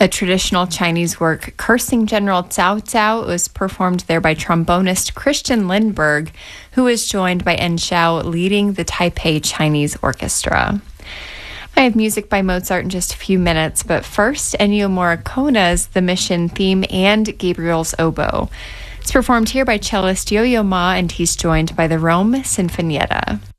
A traditional Chinese work, Cursing General Cao Cao, was performed there by trombonist Christian Lindberg, who was joined by En Xiao leading the Taipei Chinese Orchestra. I have music by Mozart in just a few minutes, but first, Ennio Morricone's The Mission theme and Gabriel's Oboe. It's performed here by cellist Yo-Yo Ma, and he's joined by the Rome Sinfonietta.